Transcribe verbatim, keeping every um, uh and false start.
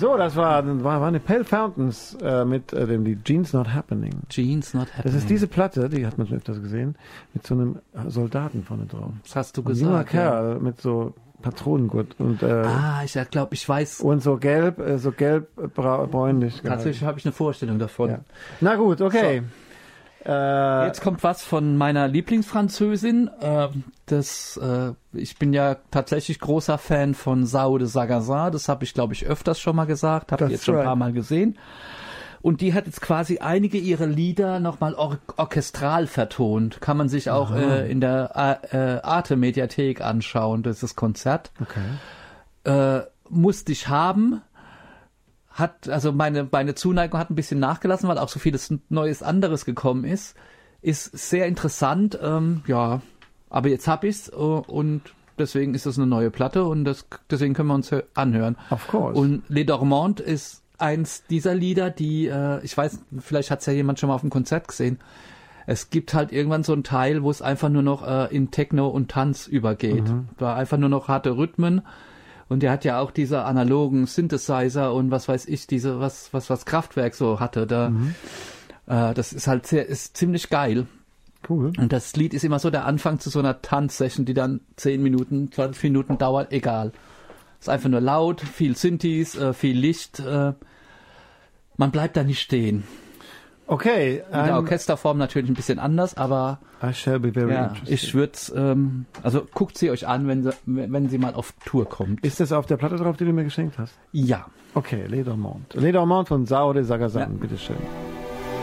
So, das war, war, war eine Pale Fountains äh, mit äh, dem Lied Jeans Not Happening. Jeans Not Happening. Das ist diese Platte, die hat man schon öfters gesehen, mit so einem Soldaten vorne drauf. Das hast du Ein gesagt. junger ja. Kerl mit so Patronengurt und äh, Ah, ich glaube, ich weiß. und so gelb, äh, so gelb äh, bra- bräunlich. Tatsächlich habe ich eine Vorstellung davon. Ja. Na gut, okay. Äh, Jetzt kommt was von meiner Lieblingsfranzösin. Äh, das, äh, ich bin ja tatsächlich großer Fan von Sao de Sagazin. Das habe ich, glaube ich, öfters schon mal gesagt. Habe That's jetzt schon ein right. paar Mal gesehen. Und die hat jetzt quasi einige ihrer Lieder nochmal or- orchestral vertont. Kann man sich auch äh, in der A- äh, Arte-Mediathek anschauen. Das ist das Konzert. okay. Äh, musste ich haben. Hat, also meine, meine Zuneigung hat ein bisschen nachgelassen, weil auch so vieles Neues anderes gekommen ist. Ist sehr interessant, ähm, ja. Aber jetzt hab ich's äh, und deswegen ist das eine neue Platte und das, deswegen können wir uns hö- anhören. Of course. Und Les Dormantes ist eins dieser Lieder, die, äh, ich weiß, vielleicht hat's ja jemand schon mal auf dem Konzert gesehen. Es gibt halt irgendwann so einen Teil, wo es einfach nur noch äh, in Techno und Tanz übergeht. Mhm. War einfach nur noch harte Rhythmen. Und der hat ja auch diese analogen Synthesizer und was weiß ich, diese, was, was, was Kraftwerk so hatte. Da, Mhm. äh, das ist halt sehr, ist ziemlich geil. Cool. Und das Lied ist immer so der Anfang zu so einer Tanzsession, die dann zehn Minuten, zwanzig Minuten dauert, egal. Ist einfach nur laut, viel Synthes, äh, viel Licht. Äh, man bleibt da nicht stehen. Okay. In der I'm- Orchesterform natürlich ein bisschen anders, aber I shall be very ja, interested. ich würde ähm, also guckt sie euch an, wenn sie, wenn sie mal auf Tour kommt. Ist das auf der Platte drauf, die du mir geschenkt hast? Ja. Okay, Les Dormantes. Les Dormantes von Sao de Sagazin, Ja. bitteschön.